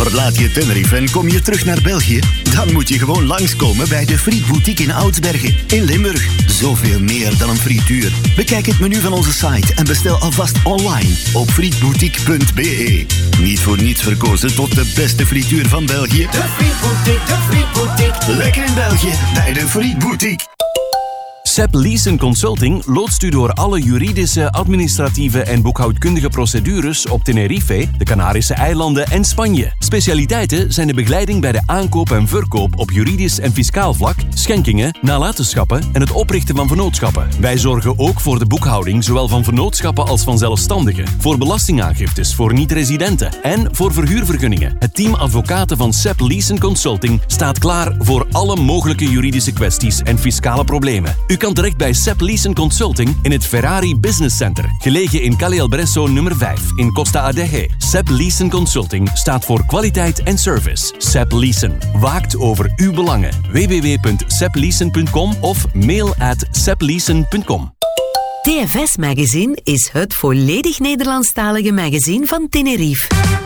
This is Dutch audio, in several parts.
Verlaat je Tenerife en kom je terug naar België? Dan moet je gewoon langskomen bij de Friet Boutique in Oudsbergen in Limburg. Zoveel meer dan een frituur. Bekijk het menu van onze site en bestel alvast online op frietboutique.be. Niet voor niets verkozen tot de beste frituur van België. De Friet Boutique, de Friet Boutique. Lekker in België bij de Friet Boutique. Sepp Leeson Consulting loodst u door alle juridische, administratieve en boekhoudkundige procedures op Tenerife, de Canarische eilanden en Spanje. Specialiteiten zijn de begeleiding bij de aankoop en verkoop op juridisch en fiscaal vlak, schenkingen, nalatenschappen en het oprichten van vennootschappen. Wij zorgen ook voor de boekhouding zowel van vennootschappen als van zelfstandigen, voor belastingaangiftes voor niet-residenten en voor verhuurvergunningen. Het team advocaten van Sepp Leeson Consulting staat klaar voor alle mogelijke juridische kwesties en fiscale problemen. U kan terecht bij Sepp Leeson Consulting in het Ferrari Business Center, gelegen in Calle El Bresso nummer 5 in Costa Adeje. Sepp Leeson Consulting staat voor kwaliteit en service. Sepp Leeson waakt over uw belangen. www.seppleeson.com of mail@seppleeson.com. TFS Magazine is het volledig Nederlandstalige magazine van Tenerife.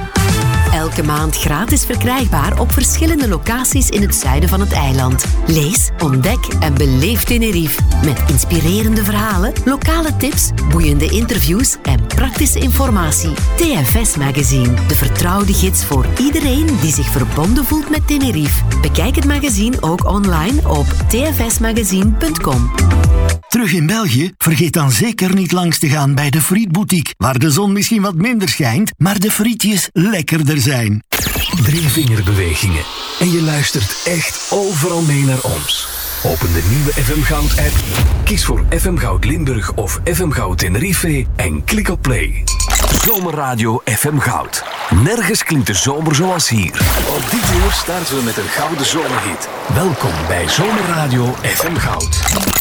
Elke maand gratis verkrijgbaar op verschillende locaties in het zuiden van het eiland. Lees, ontdek en beleef Tenerife. Met inspirerende verhalen, lokale tips, boeiende interviews en praktische informatie. TFS Magazine, de vertrouwde gids voor iedereen die zich verbonden voelt met Tenerife. Bekijk het magazine ook online op tfsmagazine.com. Terug in België? Vergeet dan zeker niet langs te gaan bij de Friet Boutique, waar de zon misschien wat minder schijnt, maar de frietjes lekkerder zijn. 3 vingerbewegingen en je luistert echt overal mee naar ons. Open de nieuwe FM Goud app, kies voor FM Goud Limburg of FM Goud Tenerife en klik op play. Zomerradio FM Goud. Nergens klinkt de zomer zoals hier. Op dit uur starten we met een gouden zomerhit. Welkom bij Zomerradio FM Goud.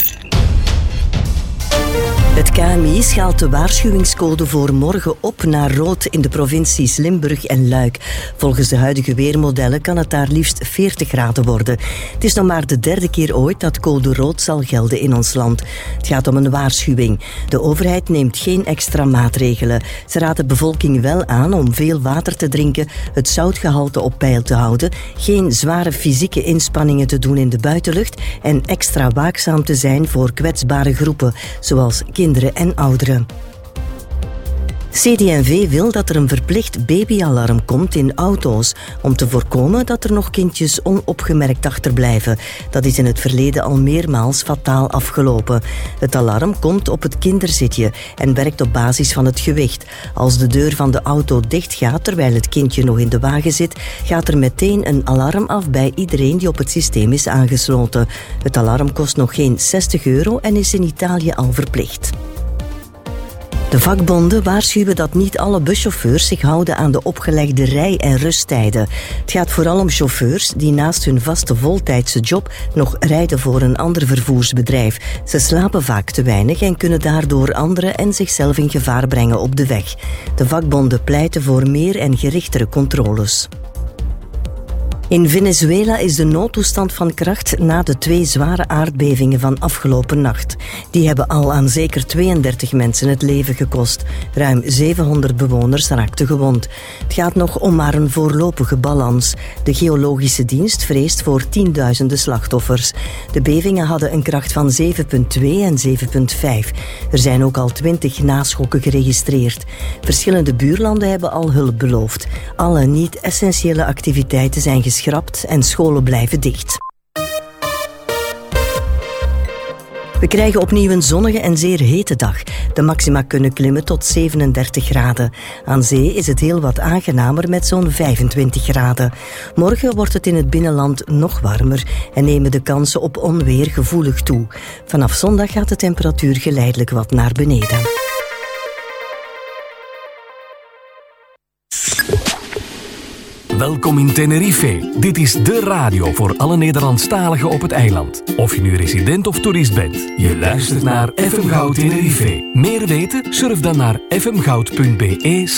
Het KMI schaalt de waarschuwingscode voor morgen op naar rood in de provincies Limburg en Luik. Volgens de huidige weermodellen kan het daar liefst 40 graden worden. Het is nog maar de 3e keer ooit dat code rood zal gelden in ons land. Het gaat om een waarschuwing. De overheid neemt geen extra maatregelen. Ze raadt de bevolking wel aan om veel water te drinken, het zoutgehalte op peil te houden, geen zware fysieke inspanningen te doen in de buitenlucht en extra waakzaam te zijn voor kwetsbare groepen, zoals kinderen en ouderen. CD&V wil dat er een verplicht babyalarm komt in auto's om te voorkomen dat er nog kindjes onopgemerkt achterblijven. Dat is in het verleden al meermaals fataal afgelopen. Het alarm komt op het kinderzitje en werkt op basis van het gewicht. Als de deur van de auto dichtgaat terwijl het kindje nog in de wagen zit, gaat er meteen een alarm af bij iedereen die op het systeem is aangesloten. Het alarm kost nog geen €60 en is in Italië al verplicht. De vakbonden waarschuwen dat niet alle buschauffeurs zich houden aan de opgelegde rij- en rusttijden. Het gaat vooral om chauffeurs die naast hun vaste voltijdse job nog rijden voor een ander vervoersbedrijf. Ze slapen vaak te weinig en kunnen daardoor anderen en zichzelf in gevaar brengen op de weg. De vakbonden pleiten voor meer en gerichtere controles. In Venezuela is de noodtoestand van kracht na de 2 zware aardbevingen van afgelopen nacht. Die hebben al aan zeker 32 mensen het leven gekost. Ruim 700 bewoners raakten gewond. Het gaat nog om maar een voorlopige balans. De geologische dienst vreest voor tienduizenden slachtoffers. De bevingen hadden een kracht van 7,2 en 7,5. Er zijn ook al 20 naschokken geregistreerd. Verschillende buurlanden hebben al hulp beloofd. Alle niet-essentiële activiteiten zijn geschrapt en scholen blijven dicht. We krijgen opnieuw een zonnige en zeer hete dag. De maxima kunnen klimmen tot 37 graden. Aan zee is het heel wat aangenamer met zo'n 25 graden. Morgen wordt het in het binnenland nog warmer en nemen de kansen op onweer gevoelig toe. Vanaf zondag gaat de temperatuur geleidelijk wat naar beneden. Welkom in Tenerife. Dit is de radio voor alle Nederlandstaligen op het eiland. Of je nu resident of toerist bent. Je luistert naar FM Goud Tenerife. Meer weten? Surf dan naar fmgoud.be/.